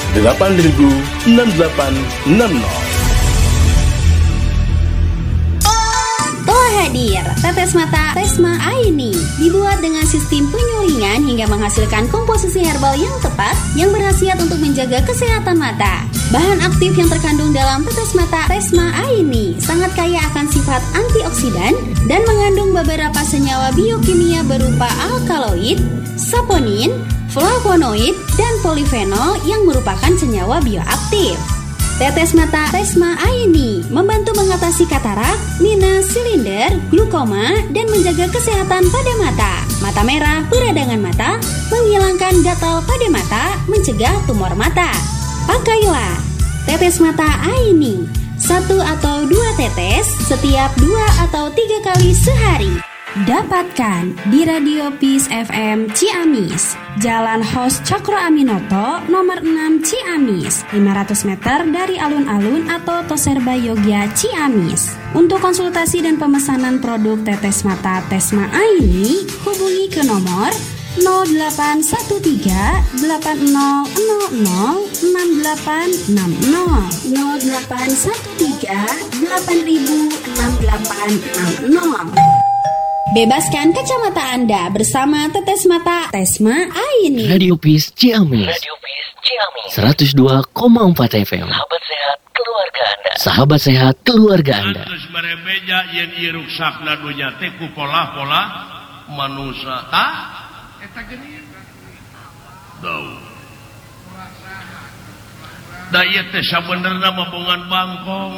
806860. Hadir, tetes mata Tesma Aini dibuat dengan sistem penyulingan hingga menghasilkan komposisi herbal yang tepat yang berkhasiat untuk menjaga kesehatan mata. Bahan aktif yang terkandung dalam tetes mata Tesma Aini sangat kaya akan sifat antioksidan dan mengandung beberapa senyawa biokimia berupa alkaloid, saponin, flavonoid, dan polifenol yang merupakan senyawa bioaktif. Tetes mata Tesma Aini membantu mengatasi katarak, minus, silinder, glukoma, dan menjaga kesehatan pada mata. Mata merah, peradangan mata, menghilangkan gatal pada mata, mencegah tumor mata. Pakailah tetes mata Aini 1 atau 2 tetes setiap 2 atau 3 kali sehari. Dapatkan di Radio Peace FM Ciamis, Jalan Hos Cokro Aminoto, nomor 6 Ciamis, 500 meter dari alun-alun atau Toserba Yogya Ciamis. Untuk konsultasi dan pemesanan produk tetes mata Tesma Aini, hubungi ke nomor 0813 8000 6860 0813 8000 6860. Bebaskan kacamata Anda bersama tetes mata Tesma Aini. Radio Peace Ciamis. 102,4 FM. Sahabat sehat keluarga Anda. Sahabat sehat keluarga Anda. Terus berebeja yang iruksakna dunya teh ku pola-pola manusia. Tah? Eta geuning. Dau. Da ieu teh sabenerna mabongan bangkong.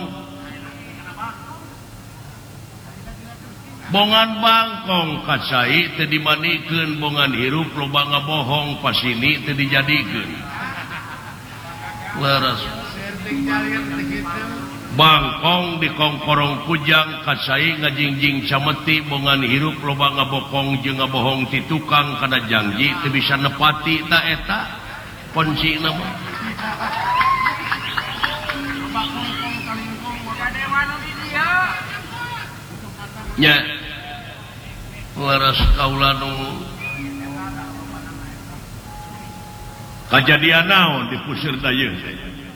Bongan bangkong kacai teu dimanikeun bongan hirup loba ngabohong pasini teu dijadikeun. Leres. Bangkong di kongkorong kujang kacai ngajingjing cameti bongan hirup loba ngabokong jeung ngabohong ti tukang kana janji teu bisa nepati ta eta kuncina mah. Nya leres kaula nu kajadian naon di puseur dayeuh teh.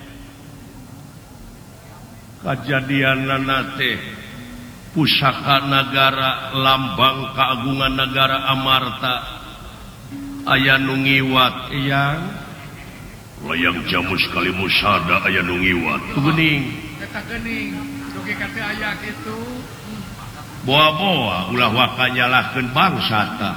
Kajadianna teh pusaka nagara lambang keagungan negara Amarta aya nu ngiwat eyang layang jamus kali musada aya nu ngiwat geuning eta geuning dugi ka teu aya kitu. Boa-boa ulah waka nyalahkeun bangsa ta.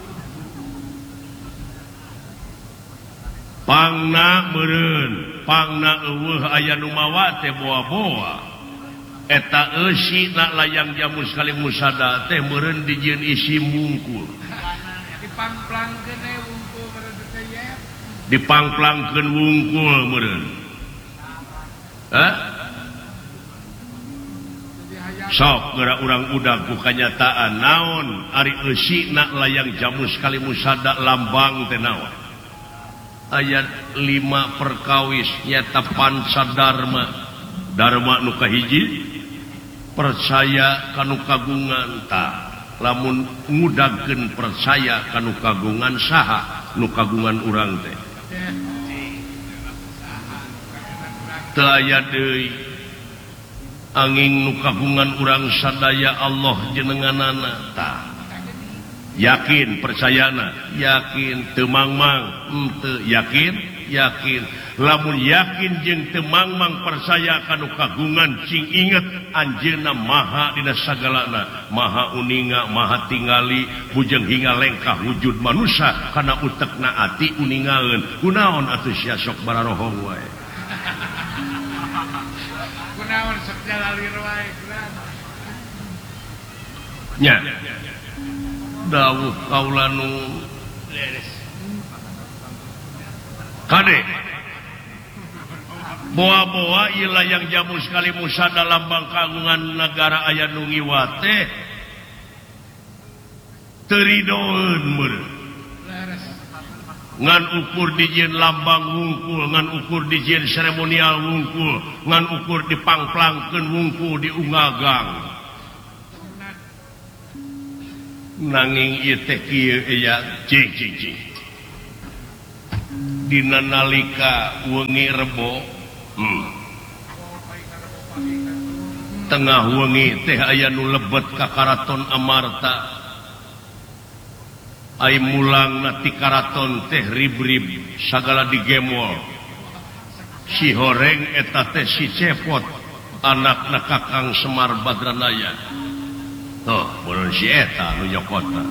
Pangna meureun, pangna eueuh aya nu mawa teh boa-boa. Eta eusi na layang jamus kali musada teh meureun dijieun isi mungkul. Dipangplangkeun wungkul meureun teh ye. Dipangplangkeun wungkul meureun. Hah? Sok geura urang udag ku kanyataan naon ari eusina layang jamus kali musada lambang teh naon. Ayat 5 perkawis nyata pancadarma. Dharma nu kahiji percaya kanu kagungan ta. Lamun ngudagkeun percaya kanu kagungan saha nu kagungan urang teh. Teu aya deui angin nu kagungan urang sadaya Allah jenenganana ta. Yakin percayana, yakin teu mangmang, henteu yakin, yakin. Lamun yakin jeung teu mangmang percaya kanu kagungan cing inget anjeunna maha dina sagalana, maha uninga, maha tingali, bujeng hinga lengkah wujud manusia kana utekna ati uningaeun. Kunaon atuh sia sok bararohong wae. Kunaon sok jalalir wae. Nya. Dawuh kaula nu kade boa-boa ieu layang jamu sekali musa dalam bangkagungan negara aya nu ngiwat teh teridoeun meureun ngan ukur dijieun lambang wungkul ngan ukur dijieun seremonial wungkul ngan ukur dipangplangkeun wungkul di ungagang nanging ieu teh kieu aya cing dina nalika wengi Rebo tengah wengi teh aya nu lebet ka karaton Amarta ai mulang na ti karaton teh rib-rib sagala digemol si horeng eta teh si Cepot anakna Kakang Semar Badranaya tuh mun si eta nu nyokotna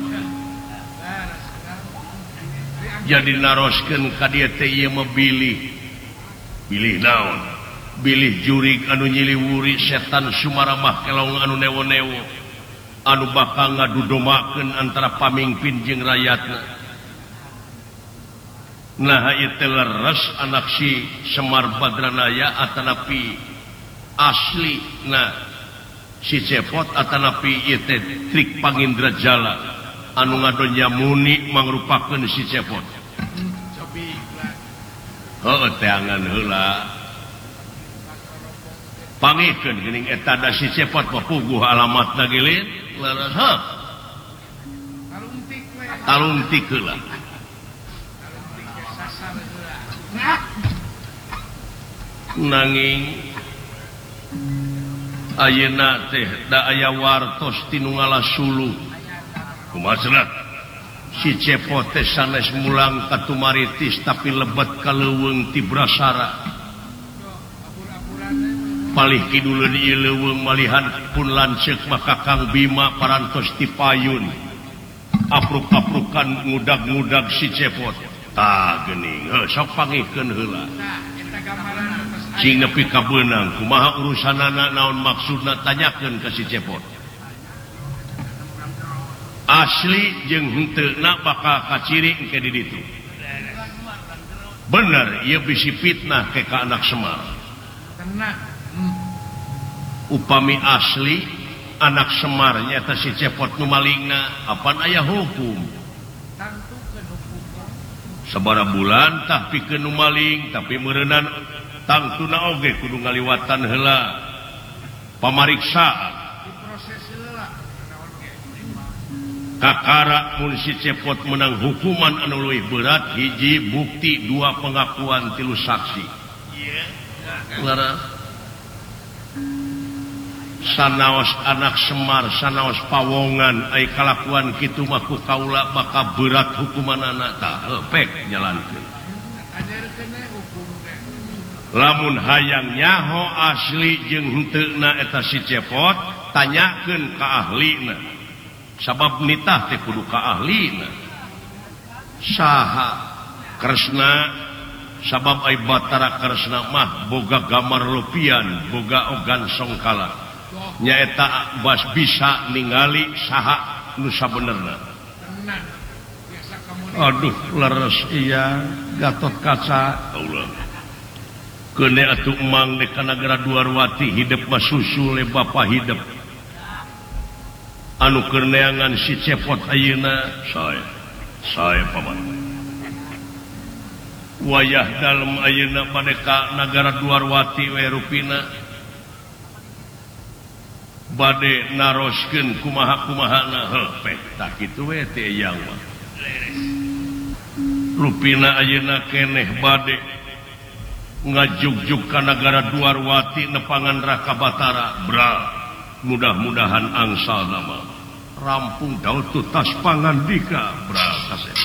jadi naroskeun ka dieu teh ieu mah bilih naon bilih jurig anu nyiliwuri setan Sumaramah kelong anu newo-newo anu bakal ngadudomakeun antara pamingpin jeung rakyatna nah ieu leres anak si Semar Badranaya atanapi asli nah si Cepot atanapi ieu teh trik Pangindrajala anu ngadonya muni mangrupakeun si Cepot heuh teangan heula pangikeun geuning eta da si Cepot puguh alamatna geuleun leres heuh taluntik heula nanging ayeuna teh da aya wartos tinu ngalasulu kumaha si Cepot teh sanes mulang ka Tumaritis tapi lebet ka leuweung ti Brasara palih kiduleun ieu leuweung malihan pun lanceuk maka Kang Bima parantos ti payun apruk-aprukan ngudag-ngudag si Cepot tah geuning sok pangikeun heula cing nepi ka beunang kumaha urusanana naon maksudna tanyakeun ka si Cepot asli jeung henteuna bakal kaciri engke di ditu bener ieu bisi fitnah ke ka anak Semar upami asli anak Semar nyaeta si Cepot nu malingna apan aya hukum sabara bulan tah pikeun nu maling tapi meureunana tangtuna oge kudu ngaliwatan heula pamariksaan kakara mun si Cepot menang hukuman anu leuwih berat hiji bukti dua pengakuan tilu saksi laras sanaos anak Semar sanaos pawongan ai kalakuan kitu mah ku kaula maka berat hukumanana tah pek jalankeun lamun hayang nyaho asli jeung henteuna eta si Cepot tanyakeun ka ahlina sabab nitah teh kudu ka ahlina saha Kresna sabab ai Batara Kresna mah boga gamar lupian boga ogan songkala nyaeta bas bisa ningali saha nu sabenerna aduh leres iya Gatot Kaca Allah kene atuh emang di Kanagara Duarwati hidup mah susu le bapa hidup anu keur neangan si Cepot ayeuna saya paman wayah dalem ayeuna bade ka Nagara Duarwati we rupina bade naroskeun kumaha-kumahana pek tak kitu we teh yang mah rupina ayeuna keneh bade ngajuk-juk ka Nagara Duarwati nepangan Raka Batara bra mudah-mudahan angsal nama rampung daud tutas pangandika bra kasih